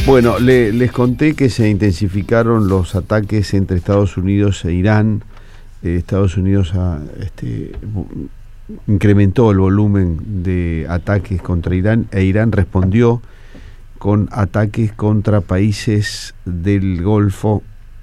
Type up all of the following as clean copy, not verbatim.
Bueno, les conté que se intensificaron los ataques entre Estados Unidos e Irán. Estados Unidos incrementó el volumen de ataques contra Irán e Irán respondió con ataques contra países del Golfo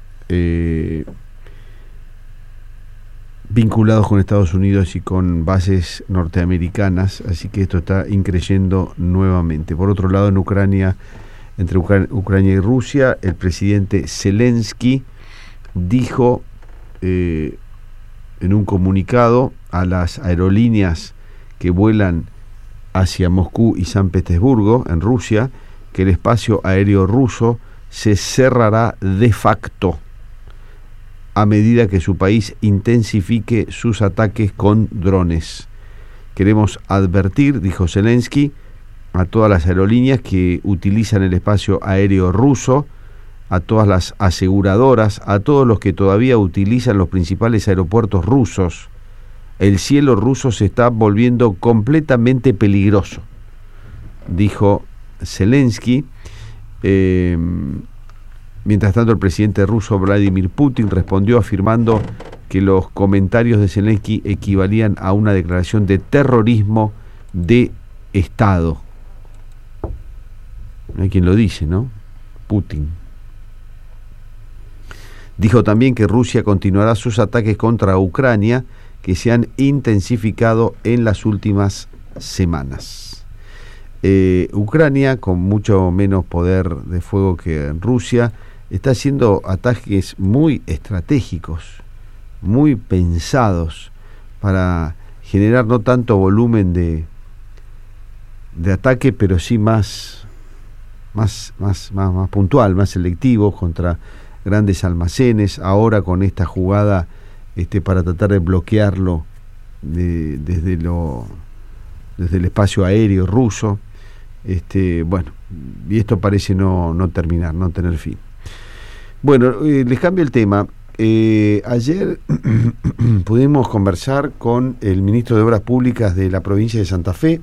vinculados con Estados Unidos y con bases norteamericanas, así que esto está increyendo nuevamente. Por otro lado, en Ucrania, entre Ucrania y Rusia, el presidente Zelensky dijo en un comunicado a las aerolíneas que vuelan hacia Moscú y San Petersburgo, en Rusia, que el espacio aéreo ruso se cerrará de facto a medida que su país intensifique sus ataques con drones. Queremos advertir, dijo Zelensky, a todas las aerolíneas que utilizan el espacio aéreo ruso, a todas las aseguradoras, a todos los que todavía utilizan los principales aeropuertos rusos. El cielo ruso se está volviendo completamente peligroso, dijo Zelensky. Mientras tanto, el presidente ruso Vladimir Putin respondió afirmando que los comentarios de Zelensky equivalían a una declaración de terrorismo de Estado. No hay quien lo dice, ¿no? Putin. Dijo también que Rusia continuará sus ataques contra Ucrania, que se han intensificado en las últimas semanas. Ucrania, con mucho menos poder de fuego que Rusia, está haciendo ataques muy estratégicos, muy pensados para generar no tanto volumen de ataque, pero sí más puntual, más selectivo contra grandes almacenes. Ahora con esta jugada para tratar de bloquearlo desde el espacio aéreo ruso. Bueno, y esto parece no terminar, no tener fin. Bueno, les cambio el tema. Ayer pudimos conversar con el ministro de Obras Públicas de la provincia de Santa Fe.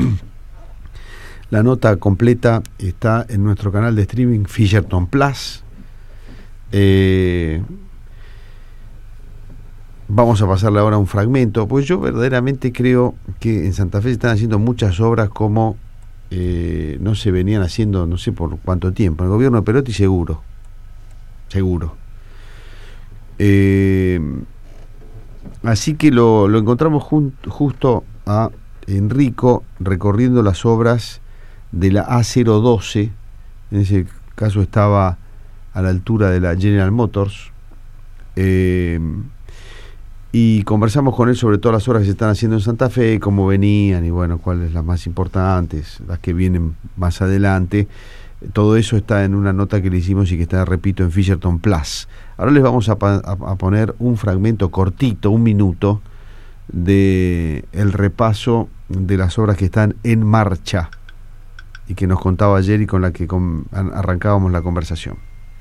La nota completa está en nuestro canal de streaming Fisherton Plus. Vamos a pasarle ahora un fragmento, pues yo verdaderamente creo que en Santa Fe se están haciendo muchas obras como no se venían haciendo no sé por cuánto tiempo. En el gobierno de Perotti seguro. Así que lo encontramos justo a Enrico recorriendo las obras de la A012. En ese caso estaba a la altura de la General Motors, y conversamos con él sobre todas las obras que se están haciendo en Santa Fe, cómo venían y bueno, cuáles las más importantes, las que vienen más adelante. Todo eso está en una nota que le hicimos y que está, repito, en Fisherton Plus. Ahora les vamos a poner un fragmento cortito, 1 minuto, de el repaso de las obras que están en marcha y que nos contaba ayer y con la que arrancábamos la conversación.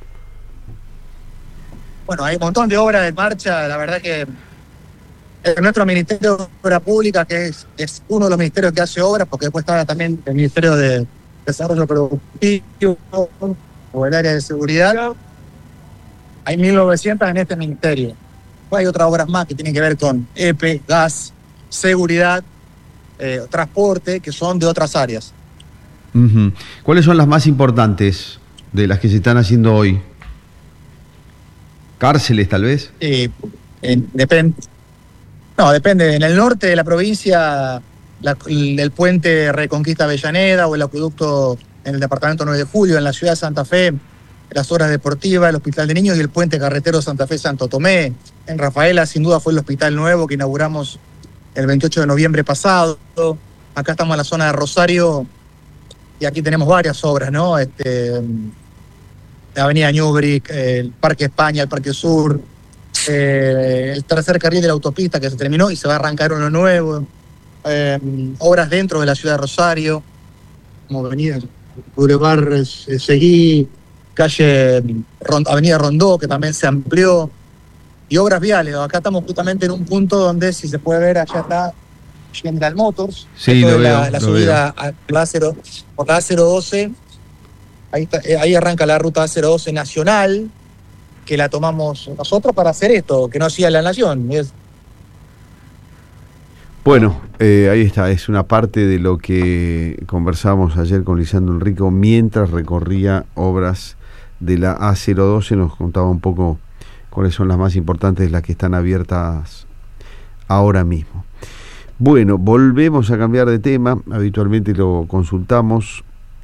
Bueno, hay un montón de obras en marcha. La verdad que nuestro Ministerio de Obras Públicas, que es uno de los ministerios que hace obras, porque después está también el Ministerio de Desarrollo Productivo o el área de seguridad. Hay 1.900 en este ministerio. Hay otras obras más que tienen que ver con EPE, gas, seguridad, transporte, que son de otras áreas. Uh-huh. ¿Cuáles son las más importantes de las que se están haciendo hoy? ¿Cárceles, tal vez? Depende. No, depende. En el norte de la provincia, el puente Reconquista Avellaneda o el acueducto en el departamento 9 de Julio, en la ciudad de Santa Fe, las obras deportivas, el Hospital de Niños y el puente carretero Santa Fe-Santo Tomé. En Rafaela, sin duda, fue el Hospital Nuevo que inauguramos el 28 de noviembre pasado. Acá estamos en la zona de Rosario y aquí tenemos varias obras, ¿no? La Avenida Ñubric, el Parque España, el Parque Sur, el tercer carril de la autopista que se terminó y se va a arrancar uno nuevo. Obras dentro de la ciudad de Rosario, como Avenida Boulevard Seguí, Avenida Rondó, que también se amplió, y obras viales. Acá estamos justamente en un punto donde, si se puede ver, allá está General Motors. Sí, lo veo, la subida por la A012. Ahí arranca la ruta 012 nacional, que la tomamos nosotros para hacer esto, que no hacía la Nación. Bueno, ahí está, es una parte de lo que conversamos ayer con Lisandro Enrico mientras recorría obras de la A012, nos contaba un poco cuáles son las más importantes, las que están abiertas ahora mismo. Bueno, volvemos a cambiar de tema, habitualmente lo consultamos,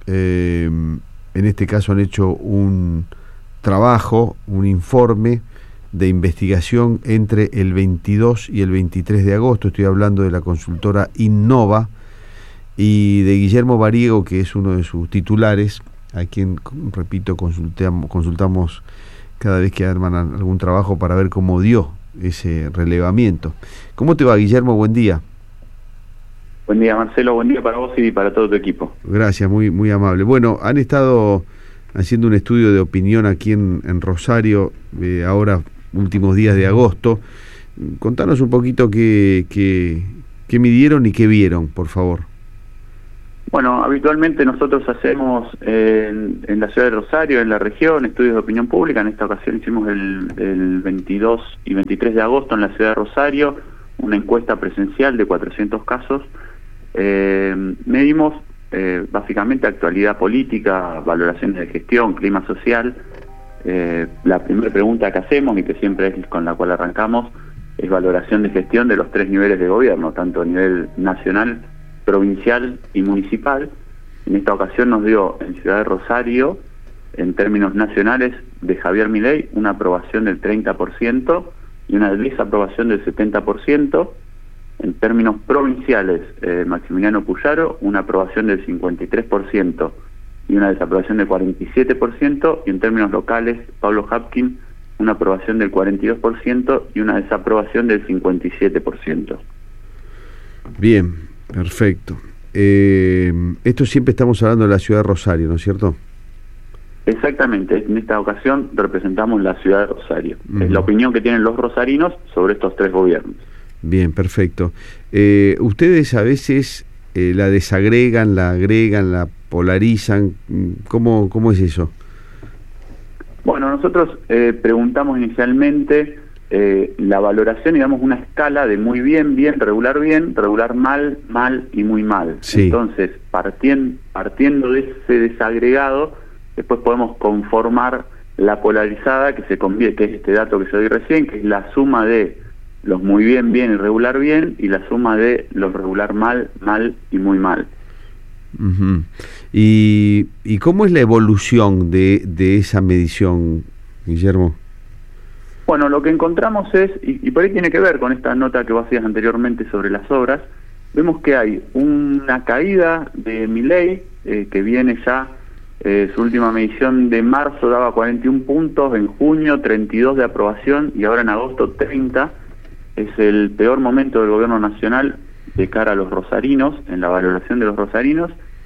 en este caso han hecho un trabajo, un informe de investigación entre el 22 y el 23 de agosto, estoy hablando de la consultora Innova y de Guillermo Bariego, que es uno de sus titulares, a quien, repito, consultamos cada vez que arman algún trabajo para ver cómo dio ese relevamiento. ¿Cómo te va, Guillermo? Buen día. Buen día, Marcelo, buen día para vos y para todo tu equipo. Gracias, muy amable. Bueno, han estado haciendo un estudio de opinión aquí en Rosario, ahora últimos días de agosto. Contanos un poquito qué midieron y qué vieron, por favor. Bueno, habitualmente nosotros hacemos en la ciudad de Rosario, en la región, estudios de opinión pública. En esta ocasión hicimos el 22 y 23 de agosto en la ciudad de Rosario, una encuesta presencial de 400 casos. Medimos básicamente actualidad política, valoraciones de gestión, clima social. La primera pregunta que hacemos y que siempre es con la cual arrancamos es valoración de gestión de los 3 niveles de gobierno, tanto a nivel nacional, provincial y municipal. En esta ocasión nos dio en Ciudad de Rosario, en términos nacionales, de Javier Milei una aprobación del 30% y una desaprobación del 70%. En términos provinciales, Maximiliano Puyaro, una aprobación del 53% y una desaprobación del 47%, y en términos locales, Pablo Habkin, una aprobación del 42% y una desaprobación del 57%. Bien, perfecto. Esto siempre estamos hablando de la ciudad de Rosario, ¿no es cierto? Exactamente, en esta ocasión representamos la ciudad de Rosario. Es la opinión que tienen los rosarinos sobre estos 3 gobiernos. Bien, perfecto. Ustedes a veces la desagregan, la agregan, la polarizan. ¿Cómo es eso? Bueno, nosotros preguntamos inicialmente la valoración, digamos, una escala de muy bien, bien, regular, mal, mal y muy mal. Sí. Entonces, partiendo de ese desagregado, después podemos conformar la polarizada que se convierte, que es este dato que yo di recién, que es la suma de los muy bien, bien y regular bien, y la suma de los regular mal, mal y muy mal. Uh-huh. ¿Y cómo es la evolución de esa medición, Guillermo? Bueno, lo que encontramos es, y por ahí tiene que ver con esta nota que vos hacías anteriormente sobre las obras, vemos que hay una caída de Milei, que viene ya, su última medición de marzo daba 41 puntos, en junio 32 de aprobación y ahora en agosto 30. Es el peor momento del gobierno nacional de cara a los rosarinos, en la valoración de los rosarinos,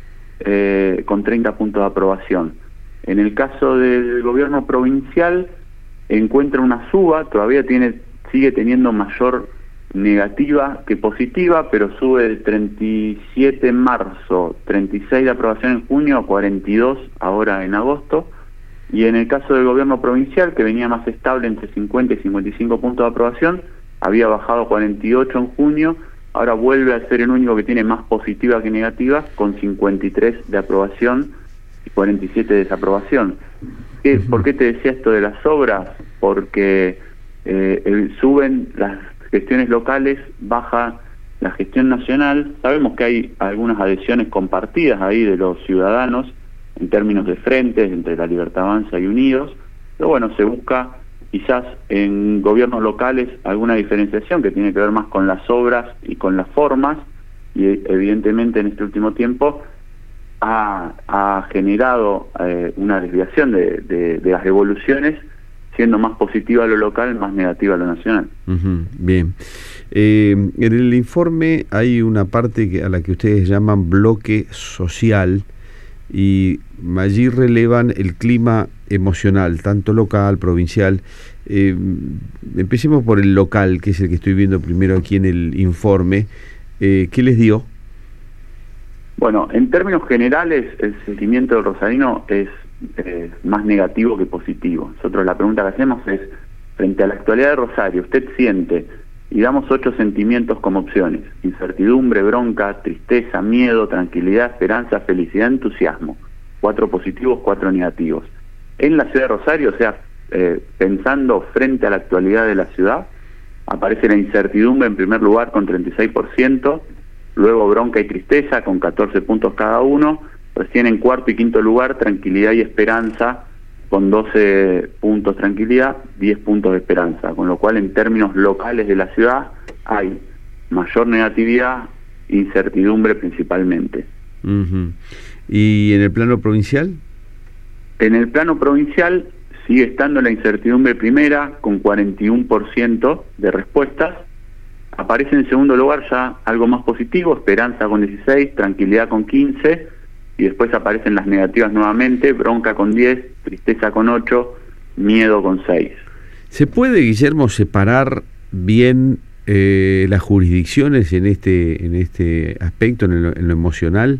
con 30 puntos de aprobación. En el caso del gobierno provincial, encuentra una suba, todavía sigue teniendo mayor negativa que positiva, pero sube de 37 en marzo, 36 de aprobación en junio, a 42 ahora en agosto. Y en el caso del gobierno provincial, que venía más estable entre 50 y 55 puntos de aprobación, había bajado a 48 en junio, ahora vuelve a ser el único que tiene más positiva que negativa, con 53 de aprobación y 47 de desaprobación. ¿Por qué te decía esto de las obras? Porque suben las gestiones locales, baja la gestión nacional. Sabemos que hay algunas adhesiones compartidas ahí de los ciudadanos en términos de frentes entre La Libertad Avanza y Unidos, pero bueno, se busca quizás en gobiernos locales alguna diferenciación que tiene que ver más con las obras y con las formas, y evidentemente en este último tiempo ha generado una desviación de las evoluciones, siendo más positiva lo local, más negativa lo nacional. Uh-huh, bien. En el informe hay una parte a la que ustedes llaman bloque social, y allí relevan el clima emocional, tanto local, provincial. Empecemos por el local, que es el que estoy viendo primero aquí en el informe. ¿Qué les dio? Bueno, en términos generales, el sentimiento del rosarino es más negativo que positivo. Nosotros la pregunta que hacemos es, frente a la actualidad de Rosario, ¿usted siente? Y damos 8 sentimientos como opciones: incertidumbre, bronca, tristeza, miedo, tranquilidad, esperanza, felicidad, entusiasmo. 4 positivos, 4 negativos. En la ciudad de Rosario, o sea, pensando frente a la actualidad de la ciudad, aparece la incertidumbre en primer lugar con 36%, luego bronca y tristeza con 14 puntos cada uno, recién en cuarto y quinto lugar tranquilidad y esperanza con 12 puntos tranquilidad, 10 puntos de esperanza, con lo cual en términos locales de la ciudad hay mayor negatividad, incertidumbre principalmente. Uh-huh. ¿Y en el plano provincial? En el plano provincial sigue estando la incertidumbre primera con 41% de respuestas. Aparece en segundo lugar ya algo más positivo, esperanza con 16, tranquilidad con 15, y después aparecen las negativas nuevamente, bronca con 10, tristeza con 8, miedo con 6. ¿Se puede, Guillermo, separar bien las jurisdicciones en este aspecto, en lo emocional?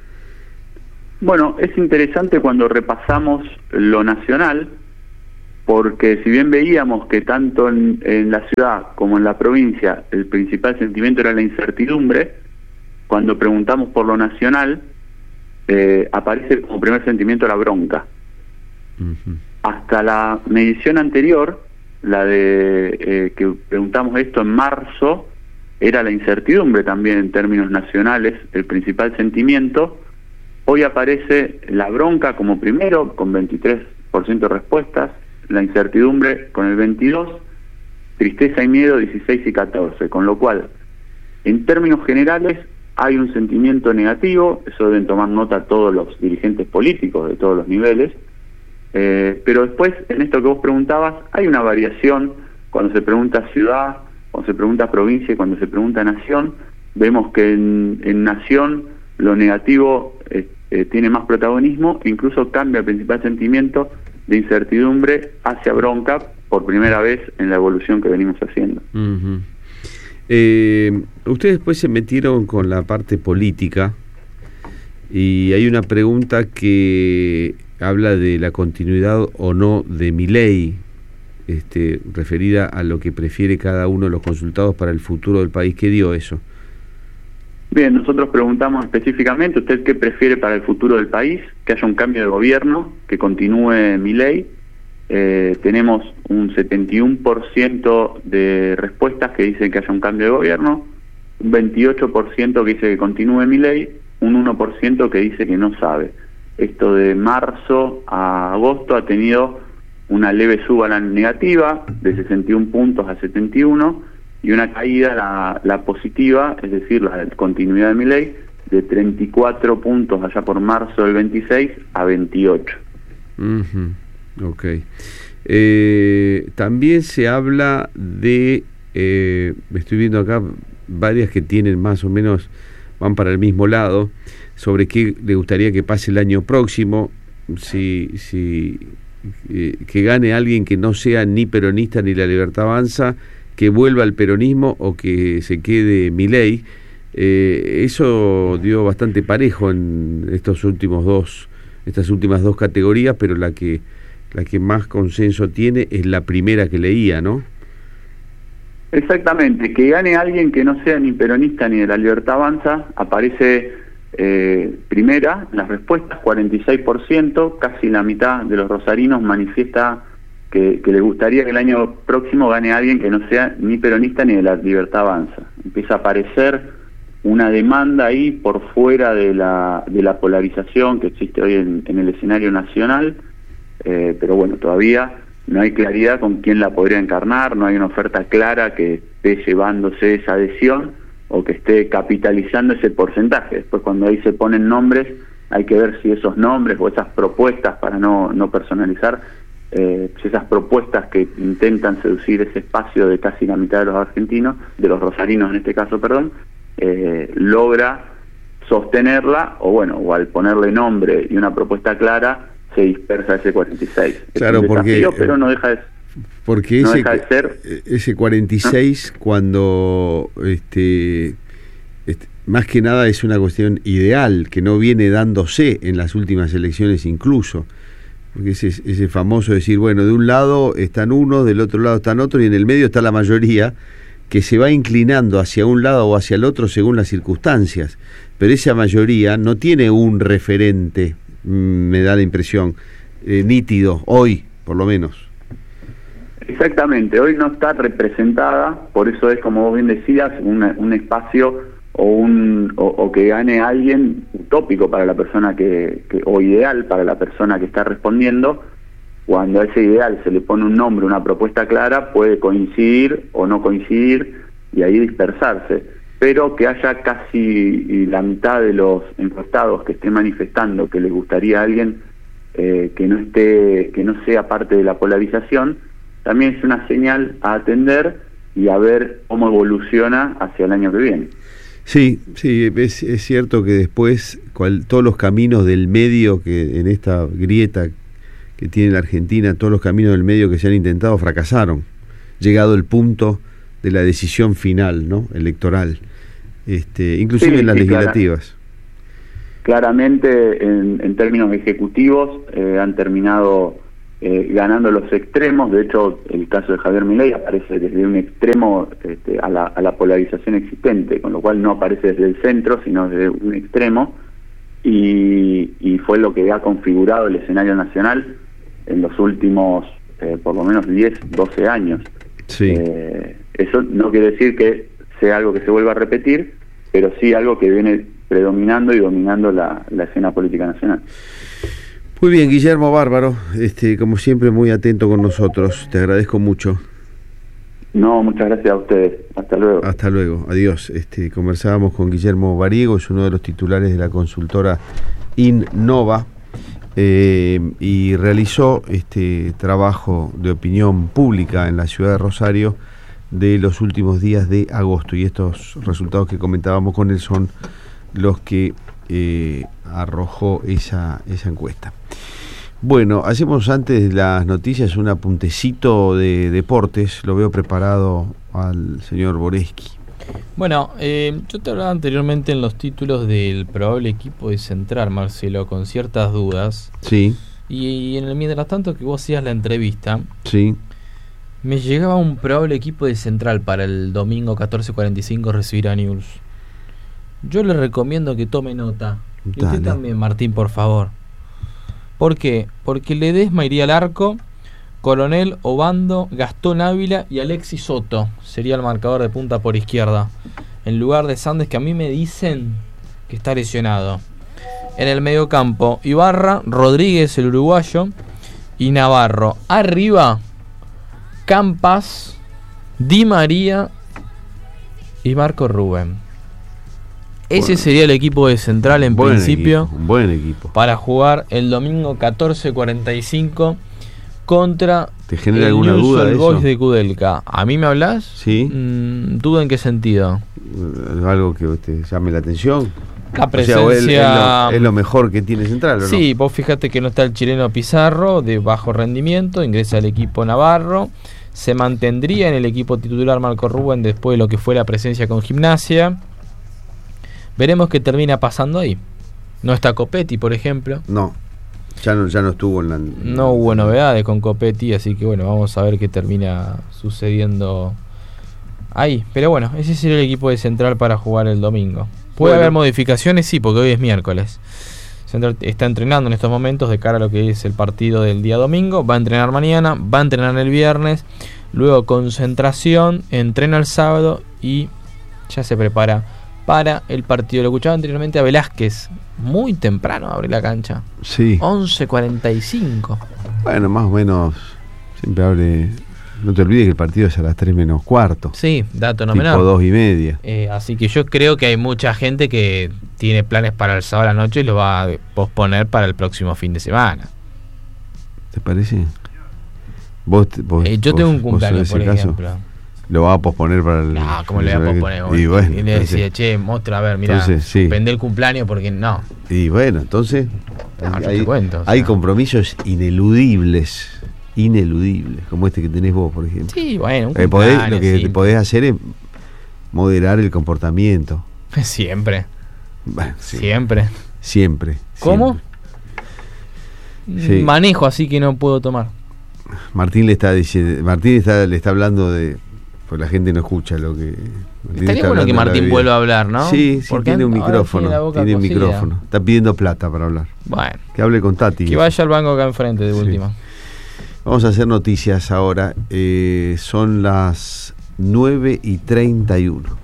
Bueno, es interesante cuando repasamos lo nacional, porque si bien veíamos que tanto en la ciudad como en la provincia el principal sentimiento era la incertidumbre, cuando preguntamos por lo nacional, aparece como primer sentimiento la bronca. Uh-huh. Hasta la medición anterior, la de que preguntamos esto en marzo, era la incertidumbre también en términos nacionales, el principal sentimiento. Hoy aparece la bronca como primero, con 23% de respuestas, la incertidumbre con el 22%, tristeza y miedo 16 y 14%, con lo cual, en términos generales, hay un sentimiento negativo, eso deben tomar nota todos los dirigentes políticos de todos los niveles, pero después, en esto que vos preguntabas, hay una variación cuando se pregunta ciudad, cuando se pregunta provincia y cuando se pregunta nación. Vemos que en nación lo negativo tiene más protagonismo, incluso cambia el principal sentimiento de incertidumbre hacia bronca por primera vez en la evolución que venimos haciendo. Uh-huh. Ustedes después se metieron con la parte política y hay una pregunta que habla de la continuidad o no de Milei, referida a lo que prefiere cada uno de los consultados para el futuro del país. ¿Qué dio eso? Bien, nosotros preguntamos específicamente, ¿usted qué prefiere para el futuro del país? Que haya un cambio de gobierno, que continúe Milei. Tenemos un 71% de respuestas que dicen que haya un cambio de gobierno, un 28% que dice que continúe Milei, un 1% que dice que no sabe. Esto de marzo a agosto ha tenido una leve suba a la negativa, de 61 puntos a 71, y una caída la positiva, es decir, la continuidad de Milei, de 34 puntos allá por marzo del 26 a 28. Uh-huh. Ok. También se habla de, estoy viendo acá varias que tienen más o menos, van para el mismo lado, sobre qué le gustaría que pase el año próximo, que gane alguien que no sea ni peronista ni La Libertad Avanza, que vuelva al peronismo o que se quede Milei. Eso dio bastante parejo en estas últimas dos categorías, pero la que más consenso tiene es la primera que leía, ¿no? Exactamente, que gane alguien que no sea ni peronista ni de La Libertad Avanza. Aparece primera en las respuestas, 46%, casi la mitad de los rosarinos manifiesta que le gustaría que el año próximo gane alguien que no sea ni peronista ni de La Libertad Avanza. Empieza a aparecer una demanda ahí por fuera de la polarización que existe hoy en el escenario nacional, pero bueno, todavía no hay claridad con quién la podría encarnar, no hay una oferta clara que esté llevándose esa adhesión o que esté capitalizando ese porcentaje. Después, cuando ahí se ponen nombres, hay que ver si esos nombres o esas propuestas, para no personalizar, si esas propuestas que intentan seducir ese espacio de casi la mitad de los argentinos, de los rosarinos en este caso, logra sostenerla, o al ponerle nombre y una propuesta clara, se dispersa ese 46. Claro, es un desafío, pero no deja de ser ese 46 cuando más que nada es una cuestión ideal, que no viene dándose en las últimas elecciones incluso. Porque ese famoso decir, bueno, de un lado están unos, del otro lado están otros, y en el medio está la mayoría, que se va inclinando hacia un lado o hacia el otro según las circunstancias. Pero esa mayoría no tiene un referente, me da la impresión, nítido, hoy, por lo menos. Exactamente, hoy no está representada, por eso es, como vos bien decías, un espacio o que gane alguien utópico para la persona o ideal para la persona que está respondiendo. Cuando a ese ideal se le pone un nombre, una propuesta clara, puede coincidir o no coincidir y ahí dispersarse. Pero que haya casi la mitad de los encuestados que estén manifestando que les gustaría a alguien que no sea parte de la polarización, también es una señal a atender y a ver cómo evoluciona hacia el año que viene. Sí, es cierto que después todos los caminos del medio, que en esta grieta que tiene la Argentina, todos los caminos del medio que se han intentado fracasaron, llegado el punto de la decisión final, ¿no?, electoral, inclusive en las legislativas. Claramente en términos ejecutivos han terminado ganando los extremos. De hecho, el caso de Javier Milei aparece desde un extremo a la polarización existente, con lo cual no aparece desde el centro, sino desde un extremo, y fue lo que ha configurado el escenario nacional en los últimos por lo menos 10, 12 años. Sí. Eso no quiere decir que sea algo que se vuelva a repetir, pero sí algo que viene predominando y dominando la escena política nacional. Muy bien, Guillermo, bárbaro, como siempre muy atento con nosotros, te agradezco mucho. No, muchas gracias a ustedes, hasta luego. Hasta luego, adiós. Conversábamos con Guillermo Bariego, es uno de los titulares de la consultora Innova, y realizó este trabajo de opinión pública en la ciudad de Rosario de los últimos días de agosto, y estos resultados que comentábamos con él son los que arrojó esa encuesta. Bueno, hacemos antes de las noticias un apuntecito de deportes. Lo veo preparado al señor Boreschi. Bueno, yo te hablaba anteriormente en los títulos del probable equipo de Central, Marcelo, con ciertas dudas. Sí. Y en el mientras tanto que vos hacías la entrevista, sí, me llegaba un probable equipo de Central para el domingo 14:45 recibir a Newell's. Yo le recomiendo que tome nota. Y usted también, Martín, por favor. ¿Por qué? Porque Ledesma iría al arco, Coronel, Obando, Gastón Ávila y Alexis Soto sería el marcador de punta por izquierda, en lugar de Sandes, que a mí me dicen que está lesionado. En el mediocampo, Ibarra, Rodríguez, el uruguayo, y Navarro. Arriba, Campas, Di María y Marco Rubén. Ese sería el equipo de Central en principio. Un buen equipo. Para jugar el domingo 14:45 contra ¿Te genera alguna duda de eso? Boys de Kudelka. ¿A mí me hablas? Sí. ¿Duda en qué sentido? ¿Algo que te llame la atención? La presencia... es lo mejor que tiene Central, ¿o sí, no? Vos fíjate que no está el chileno Pizarro, de bajo rendimiento, ingresa al equipo Navarro. Se mantendría en el equipo titular Marco Rubén después de lo que fue la presencia con Gimnasia. Veremos qué termina pasando ahí. No está Copetti, por ejemplo. No, ya no estuvo en la... No hubo novedades con Copetti, así que bueno, vamos a ver qué termina sucediendo ahí. Pero bueno, ese sería el equipo de Central para jugar el domingo. ¿Puede haber modificaciones? Sí, porque hoy es miércoles. Central está entrenando en estos momentos de cara a lo que es el partido del día domingo. Va a entrenar mañana, va a entrenar el viernes, luego concentración, entrena el sábado y ya se prepara para el partido. Lo escuchaba anteriormente a Velázquez, muy temprano abre la cancha. Sí. 11:45. Bueno, más o menos siempre abre. No te olvides que el partido es a las 3 menos cuarto. Sí, dato no tipo menor. 2:30. Así que yo creo que hay mucha gente que tiene planes para el sábado a la noche y lo va a posponer para el próximo fin de semana. ¿Te parece? Yo tengo un cumpleaños, por ejemplo. ¿Lo va a posponer para el...? No, ¿cómo le voy a posponer? Y bueno, y le decía, che, mostra, a ver, mira, suspende el cumpleaños porque no. Y bueno, entonces hay compromisos ineludibles, como este que tenés vos, por ejemplo. Sí, bueno, lo que podés hacer es moderar el comportamiento. Siempre. Bueno, sí. Siempre. ¿Cómo? Sí. Manejo, así que no puedo tomar. Martín le está hablando de... Pues la gente no escucha lo que... Martín Estaría bueno que Martín vuelva a hablar, ¿no? Sí, porque tiene un micrófono. Tiene un micrófono. Está pidiendo plata para hablar. Bueno. Que hable con Tati. Que vaya al banco acá enfrente de última. Vamos a hacer noticias ahora. Son las 9:31.